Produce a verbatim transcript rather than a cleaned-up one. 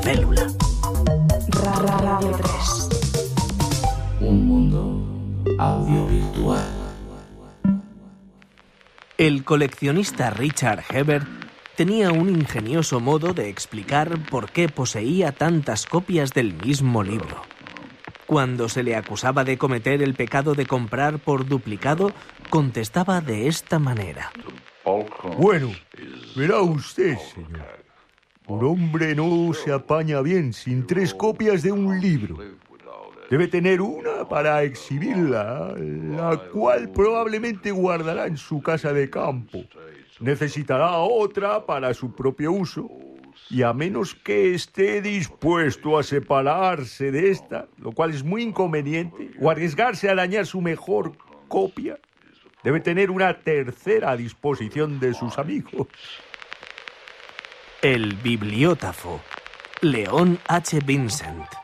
Célula. Radio tres. Un mundo audiovisual. El coleccionista Richard Hebert tenía un ingenioso modo de explicar por qué poseía tantas copias del mismo libro. Cuando se le acusaba de cometer el pecado de comprar por duplicado, contestaba de esta manera. Bueno, verá usted, señor. Un hombre no se apaña bien sin tres copias de un libro. Debe tener una para exhibirla, la cual probablemente guardará en su casa de campo. Necesitará otra para su propio uso. Y a menos que esté dispuesto a separarse de esta, lo cual es muy inconveniente, o arriesgarse a dañar su mejor copia, debe tener una tercera a disposición de sus amigos. El bibliógrafo, Leon H. Vincent.